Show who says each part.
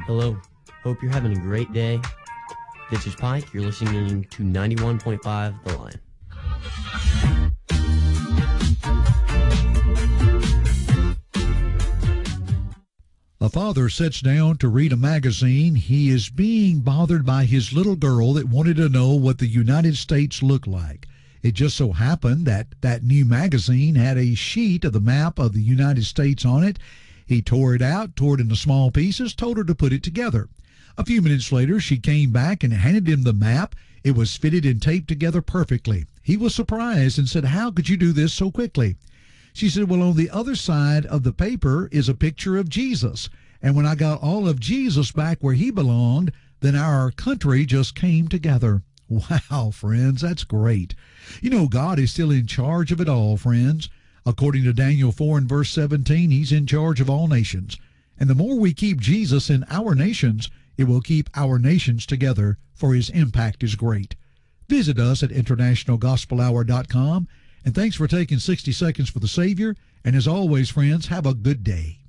Speaker 1: Hello. Hope you're having a great day. This is Pike. You're listening to 91.5 The Line.
Speaker 2: A father sits down to read a magazine. He is being bothered by his little girl that wanted to know what the United States looked like. It just so happened that that new magazine had a sheet of the map of the United States on it. He tore it out, tore it into small pieces, told her to put it together. A few minutes later, she came back and handed him the map. It was fitted and taped together perfectly. He was surprised and said, "How could you do this so quickly?" She said, "Well, on the other side of the paper is a picture of Jesus. And when I got all of Jesus back where he belonged, then our country just came together." Wow, friends, that's great. You know, God is still in charge of it all, friends. According to Daniel 4 and verse 17, he's in charge of all nations. And the more we keep Jesus in our nations, it will keep our nations together, for his impact is great. Visit us at internationalgospelhour.com. And thanks for taking 60 seconds for the Savior. And as always, friends, have a good day.